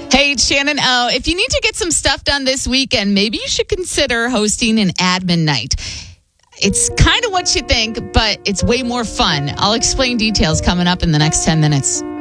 Hey, it's Shannon O. If you need to get some stuff done this weekend, maybe you should consider hosting an admin night. It's kind of what you think, but it's way more fun. I'll explain details coming up in the next 10 minutes.